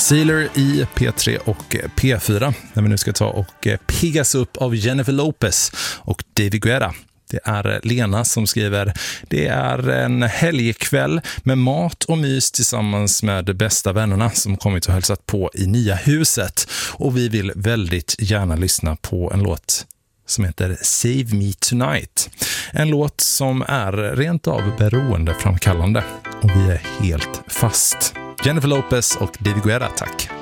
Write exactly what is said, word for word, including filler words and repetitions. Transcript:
Sealer i P tre och P fyra när vi nu ska ta och piggas upp av Jennifer Lopez och David Guetta. Det är Lena som skriver: det är en helgkväll med mat och mys tillsammans med de bästa vännerna som kommit och hälsat på i nya huset. Och vi vill väldigt gärna lyssna på en låt som heter Save Me Tonight. En låt som är rent av beroendeframkallande. Och vi är helt fast. Jennifer Lopez och David Guetta, tack.